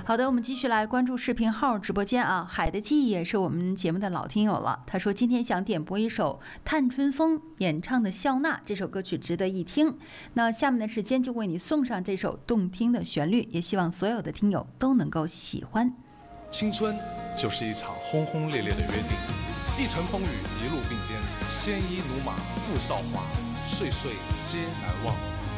好的，我们继续来关注视频号直播间啊。海的记忆也是我们节目的老听友了，他说今天想点播一首探春风演唱的《笑纳》，这首歌曲值得一听。那下面的时间就为你送上这首动听的旋律，也希望所有的听友都能够喜欢。 青春就是一场轰轰烈烈的约定，一程风雨一路并肩，鲜衣怒马赴韶华，岁岁皆难忘。